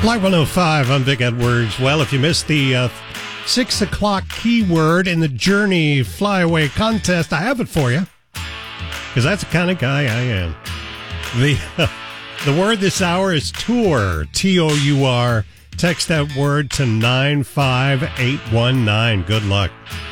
Live 105, I'm Vic Edwards. Well, if you missed the 6 o'clock keyword in the Journey Flyaway contest, I have it for you. Because that's the kind of guy I am. The word this hour is tour, T-O-U-R. Text that word to 95819. Good luck.